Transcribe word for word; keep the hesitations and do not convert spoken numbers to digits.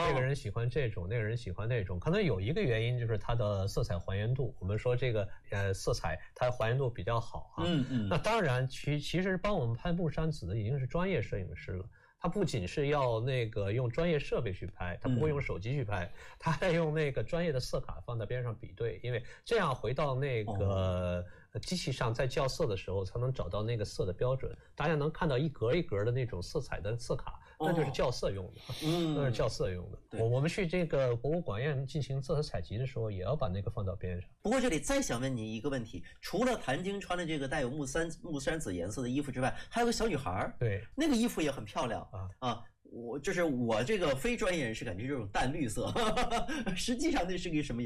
这个人喜欢这种，那个人喜欢那种，可能有一个原因就是它的色彩还原度。我们说这个呃色彩它还原度比较好啊。 嗯嗯。 那当然，其其实帮我们拍木山子的已经是专业摄影师了。他不仅是要那个用专业设备去拍，他不会用手机去拍，他还用那个专业的色卡放在边上比对，因为这样回到那个机器上在校色的时候，才能找到那个色的标准。大家能看到一格一格的那种色彩的色卡，那就是校色用的，嗯，那是校色用的。我我们去这个博物馆院进行色彩采集的时候，也要把那个放到边上。 不过这里再想问你一个问题，除了谭晶穿的这个带有木山木山紫颜色的衣服之外，还有个小女孩， 对， 那个衣服也很漂亮啊啊。我就是我这个非专业人士感觉这种淡绿色，实际上那是个什么颜色？